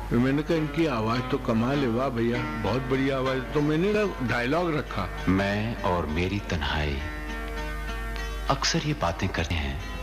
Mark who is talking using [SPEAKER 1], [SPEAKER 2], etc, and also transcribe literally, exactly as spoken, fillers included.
[SPEAKER 1] मैंने कहा इनकी आवाज तो कमाल है, वाह भैया बहुत बढ़िया आवाज। तो मैंने डायलॉग रखा,
[SPEAKER 2] मैं और मेरी तन्हाई अक्सर ये बातें करते हैं